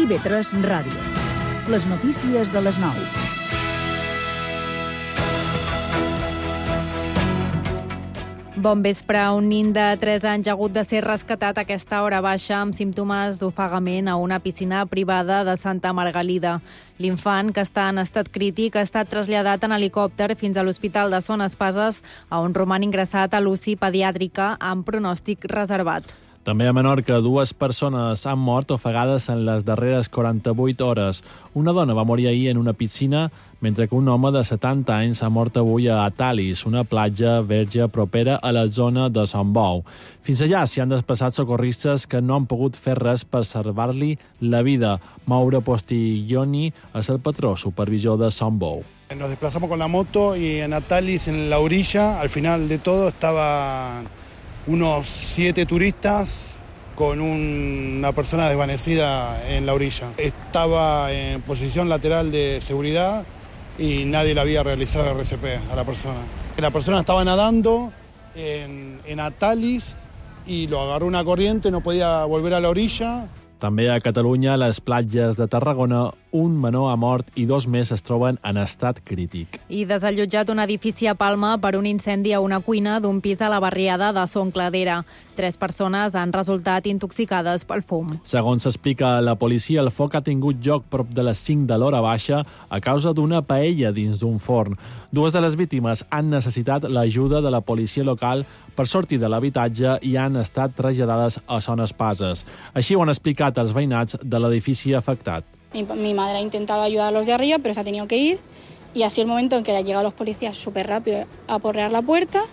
IB3 Ràdio. Les notícies de les 9. Bon vespre. Un nin de 3 anys ha hagut de ser rescatat a aquesta hora baixa amb símptomes d'ofegament a una piscina privada de Santa Margalida. L'infant, que està en estat crític, ha estat traslladat en helicòpter fins a l'Hospital de Son Espases, on roman ingressat a l'UCI pediàtrica amb pronòstic reservat. També a Menorca, 2 persones han mort ofegades en les darreres 48 hores. Una dona va morir ahir en una piscina, mentre que un home de 70 anys ha mort avui a Atalis, una platja verge propera a la zona de Sant Bou. Fins allà s'hi han desplaçat socorristes que no han pogut fer res per salvar-li la vida. Mauro Postiglioni és el patró supervisor de Sant Bou. Nos desplazamos con la moto y en Atalis, en la orilla, al final de todo estaban unos 7 turistas con una persona desvanecida en la orilla. Estaba en posición lateral de seguridad y nadie le había realizado el RCP a la persona. La persona estaba nadando en Atalis y lo agarró una corriente, no podía volver a la orilla. També a Catalunya, a les platges de Tarragona, un menor ha mort i 2 més es troben en estat crític. I desallotjat un edifici a Palma per un incendi a una cuina d'un pis a la barriada de Son Cladera. 3 persones han resultat intoxicades pel fum. Segons s'explica la policia, el foc ha tingut lloc prop de les 5 de l'hora baixa a causa d'una paella dins d'un forn. 2 de les víctimes han necessitat l'ajuda de la policia local per sortir de l'habitatge i han estat traslladades a Son Espases. Així ho han explicat els veïnats de l'edifici afectat. Mi madre ha intentado ayudar a los de arriba, pero se ha tenido que ir. Y así el momento en que han llegado los policías súper rápido a aporrear la puerta.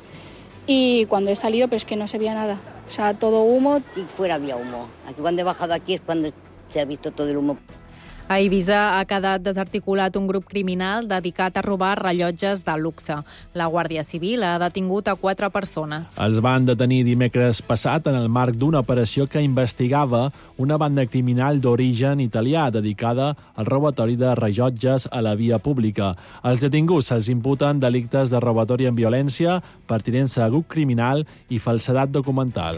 Y cuando he salido, pues que no se veía nada. O sea, todo humo. Y fuera había humo. Aquí cuando he bajado aquí es cuando se ha visto todo el humo. A Eivissa ha quedat desarticulat un grup criminal dedicat a robar rellotges de luxe. La Guàrdia Civil ha detingut a 4 persones. Els van detenir dimecres passat en el marc d'una operació que investigava una banda criminal d'origen italià dedicada al robatori de rellotges a la via pública. Els detinguts se'ls imputen delictes de robatori amb violència, pertinença a grup criminal i falsedat documental.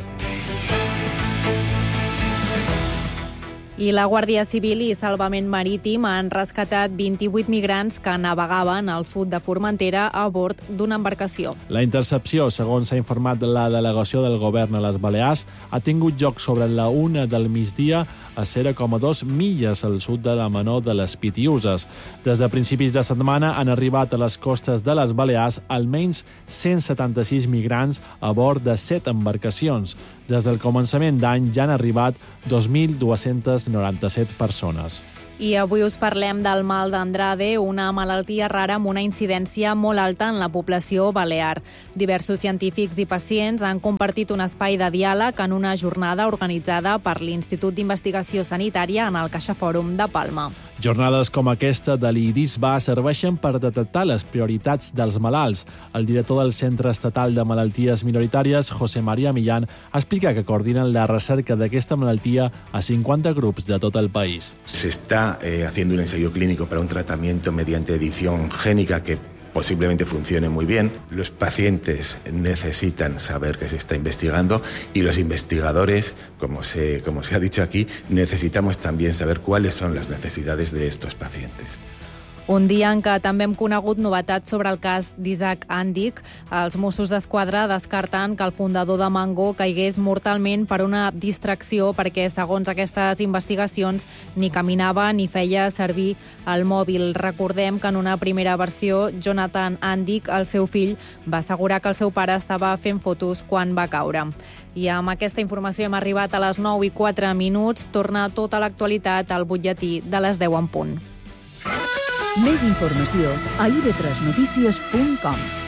I la Guàrdia Civil i Salvament Marítim han rescatat 28 migrants que navegaven al sud de Formentera a bord d'una embarcació. La intercepció, segons s'ha informat la delegació del govern a les Balears, ha tingut lloc sobre la 1 del migdia a 0,2 milles al sud de la Menor de les Pitiuses. Des de principis de setmana han arribat a les costes de les Balears almenys 176 migrants a bord de 7 embarcacions. Des del començament d'any ja han arribat 2.297 persones. I avui us parlem del mal d'Andrade, una malaltia rara amb una incidència molt alta en la població balear. Diversos científics i pacients han compartit un espai de diàleg en una jornada organitzada per l'Institut d'Investigació Sanitària en el CaixaFòrum de Palma. Jornades com aquesta de l'IDISBA serveixen per detectar les prioritats dels malalts. El director del Centre Estatal de Malalties Minoritàries, José María Millán, explica que coordinen la recerca d'aquesta malaltia a 50 grups de tot el país. Se está haciendo un ensayo clínico para un tratamiento mediante edición génica que posiblemente funcione muy bien. Los pacientes necesitan saber que se está investigando y los investigadores, como se ha dicho aquí, necesitamos también saber cuáles son las necesidades de estos pacientes. Un dia en què també hem conegut novetats sobre el cas d'Isaac Andic. Els Mossos d'Esquadra descarten que el fundador de Mango caigués mortalment per una distracció perquè, segons aquestes investigacions, ni caminava ni feia servir el mòbil. Recordem que en una primera versió, Jonathan Andic, el seu fill, va assegurar que el seu pare estava fent fotos quan va caure. I amb aquesta informació hem arribat a les 9:04. Torna tota l'actualitat al butlletí de les 10 en punt. Més informació a ib3notícies.com.